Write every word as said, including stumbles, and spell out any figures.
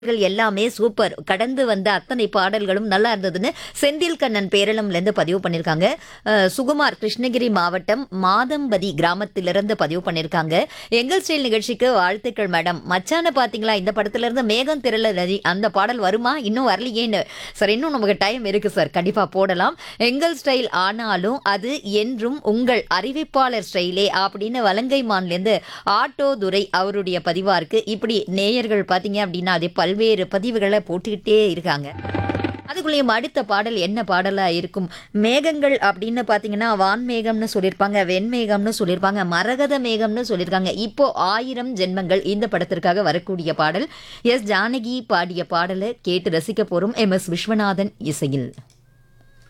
பாடல்கள் எல்லாமே சூப்பர். கடந்து வந்த அத்தனை பாடல்களும் நல்லா இருந்ததுன்னு செந்தில் கண்ணன் பேரளம்லேருந்து பதிவு பண்ணியிருக்காங்க. அஹ், சுகுமார் கிருஷ்ணகிரி மாவட்டம் மாதம்பதி கிராமத்திலிருந்து பதிவு பண்ணியிருக்காங்க. எங்கள் ஸ்டைல் நிகழ்ச்சிக்கு வாழ்த்துக்கள் மேடம். மச்சான பாத்தீங்களா, இந்த படத்துல இருந்து மேகம் திரள நதி அந்த பாடல் வருமா, இன்னும் வரலையேன்னு. சார் இன்னும் நமக்கு டைம் இருக்கு சார், கண்டிப்பா போடலாம். எங்கள் ஸ்டைல் ஆனாலும் அது என்றும் உங்கள் அறிவிப்பாளர் ஸ்டைலே அப்படின்னு வலங்கைமான்லேருந்து ஆட்டோ துரை அவருடைய பதிவா இருக்கு. இப்படி நேயர்கள் பாத்தீங்க அப்படின்னா அதே பல்வேறு பதிவுகளை போட்டுக்கிட்டே இருக்காங்க. அதுக்குள்ளேயும் அடுத்த பாடல் என்ன பாடலா இருக்கும்? மேகங்கள் அப்படின்னு பாத்தீங்கன்னா வான்மேகம்னு சொல்லியிருப்பாங்க, வெண்மேகம்னு சொல்லியிருப்பாங்க, மரகத மேகம்னு சொல்லியிருக்காங்க. இப்போ ஆயிரம் ஜென்மங்கள் இந்த படத்திற்காக வரக்கூடிய பாடல். எஸ் ஜானகி பாடிய பாடலை கேட்டு ரசிக்க போறோம் எம் எஸ் விஸ்வநாதன் இசையில்.